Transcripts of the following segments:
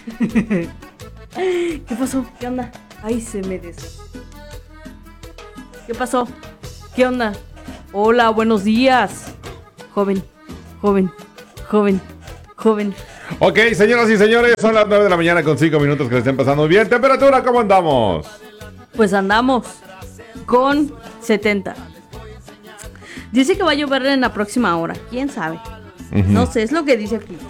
¿Qué pasó? ¿Qué onda? Ay, se me des. ¿Qué pasó? ¿Qué onda? Hola, buenos días. Joven. Ok, señoras y señores, son las 9 de la mañana con 5 minutos que le estén pasando bien. Temperatura, ¿cómo andamos? Pues andamos con 70. Dice que va a llover en la próxima hora. ¿Quién sabe? No sé, es lo que dice aquí.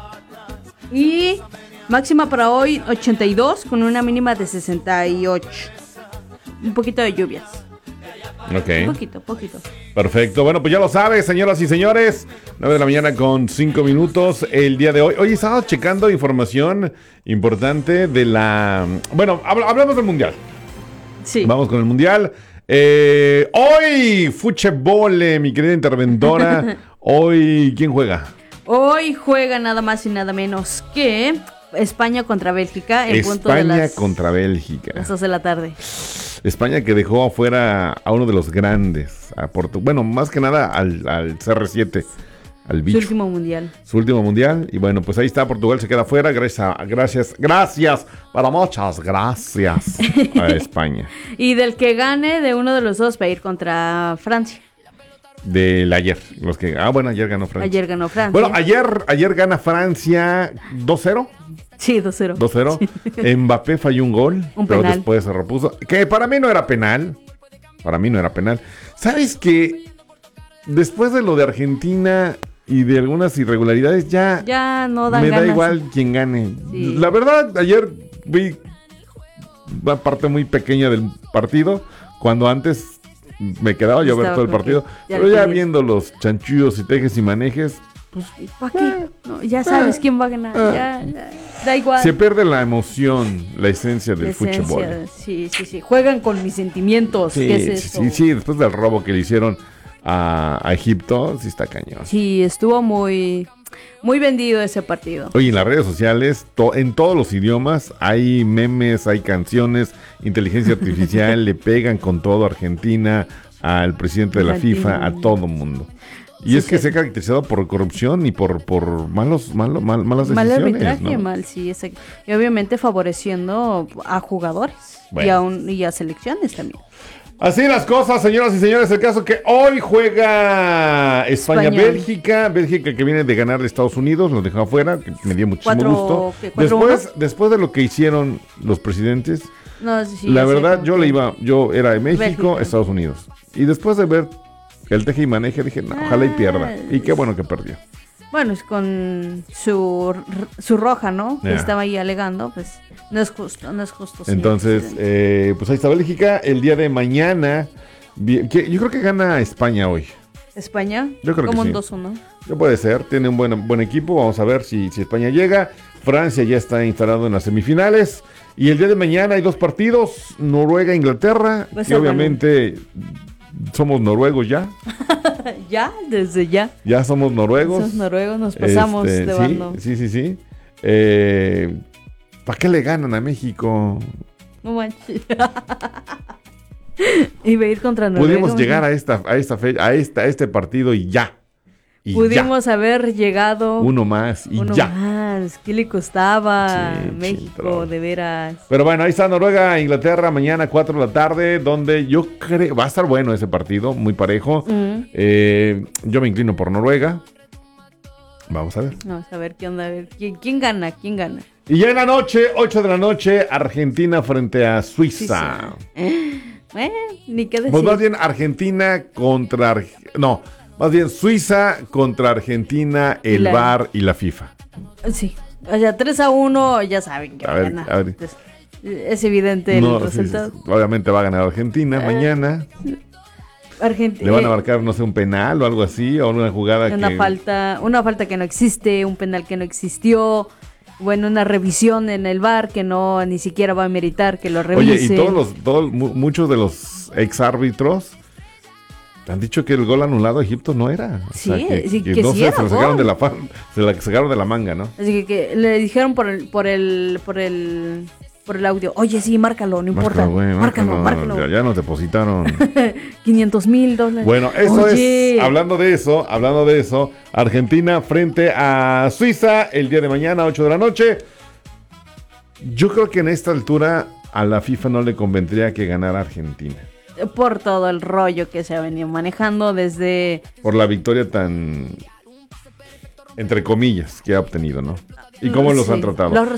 Y máxima para hoy 82 con una mínima de 68. Un poquito de lluvias. Ok. Poquito. Perfecto. Bueno, pues ya lo sabes, señoras y señores. 9 de la mañana con 5 minutos el día de hoy. Hoy estaba checando información importante de la... Bueno, hablamos del Mundial. Sí. Vamos con el Mundial. Hoy, fútbol, mi querida interventora. Hoy, ¿quién juega? Hoy juega nada más y nada menos que España contra Bélgica en punto de España contra Bélgica. las 2 de la tarde. España que dejó afuera a uno de los grandes, a bueno, más que nada al CR7, al bicho. Su último mundial. Y bueno, pues ahí está, Portugal se queda afuera. Gracias, para muchas gracias a España. Y del que gane de uno de los dos va a ir contra Francia. Del ayer, ayer ganó Francia. Bueno, ayer gana Francia 2-0. Sí, 2-0. 2-0. Mbappé falló un gol, pero penal. Después se repuso. Que para mí no era penal. ¿Sabes qué? Después de lo de Argentina y de algunas irregularidades, ya no dan me ganas. da igual quien gane. Sí. La verdad, ayer vi una parte muy pequeña del partido, cuando antes me quedaba yo a ver todo el partido. Pero ya viendo los chanchullos y tejes y manejes, pues, ¿para qué? No, ya sabes quién va a ganar. Ya, da igual. Se pierde la emoción, la esencia del fútbol. Sí. Juegan con mis sentimientos. Sí, ¿qué es eso? Sí, después del robo que le hicieron a Egipto, sí está cañón. Sí, estuvo muy vendido ese partido. Oye, en las redes sociales, en todos los idiomas, hay memes, hay canciones, inteligencia artificial, le pegan con todo a Argentina, al presidente de la FIFA, a todo mundo. Y sí, es que se ha caracterizado por corrupción y por malas decisiones. Mal arbitraje, ¿no? Sí, y obviamente favoreciendo a jugadores, bueno, y a selecciones también. Así las cosas, señoras y señores. El caso que hoy juega España-Bélgica. Bélgica que viene de ganar de Estados Unidos, los dejó afuera, que me dio muchísimo gusto. Después de lo que hicieron los presidentes, la verdad, yo era de México, Bélgica. Estados Unidos. Y después de ver el teje y maneje, dije, no, ojalá y pierda. Y qué bueno que perdió. Bueno, es con su roja, ¿no? Que estaba ahí alegando, pues no es justo. Entonces, pues ahí está Bélgica. El día de mañana, yo creo que gana España hoy. ¿España? Yo creo como que un sí. 2-1. Yo puede ser, tiene un buen equipo. Vamos a ver si España llega. Francia ya está instalado en las semifinales. Y el día de mañana hay 2 partidos, Noruega-Inglaterra, pues que obviamente... Somos noruegos ya. Desde ya. Ya somos noruegos. Somos noruegos, nos pasamos de bando. Sí. ¿Para qué le ganan a México? No manches. Iba a ir contra Noruega. Pudimos llegar a esta fecha, a este partido y ya. Pudimos haber llegado. Uno más. ¿Qué le costaba México, de veras? Pero bueno, ahí está Noruega, Inglaterra, mañana 4 de la tarde, donde yo creo, va a estar bueno ese partido, muy parejo. Yo me inclino por Noruega. Vamos a ver. Vamos a ver qué onda, a ver. ¿Quién gana? Y ya en la noche, 8 de la noche, Argentina frente a Suiza. Ni qué decir. Pues más bien Argentina contra... Más bien Suiza contra Argentina, el VAR y la FIFA. Sí, o sea, 3-1, ya saben que va a ganar. A ver. Es evidente el resultado. Sí. Obviamente va a ganar Argentina mañana. Le van a marcar, no sé, un penal o algo así, o una jugada una falta que no existe, un penal que no existió. Bueno, una revisión en el VAR que no ni siquiera va a meritar que lo revise. Oye, y muchos de los ex árbitros han dicho que el gol anulado a Egipto no era. Sí, que no sé, se lo sacaron de la manga, ¿no? Así que le dijeron por el audio, oye, sí, márcalo, no importa. Márcalo. Ya nos depositaron $500,000. Bueno, hablando de eso, Argentina frente a Suiza el día de mañana, 8 de la noche. Yo creo que en esta altura a la FIFA no le convendría que ganara Argentina. Por todo el rollo que se ha venido manejando desde... Por la victoria tan, entre comillas, que ha obtenido, ¿no? Y cómo los han tratado.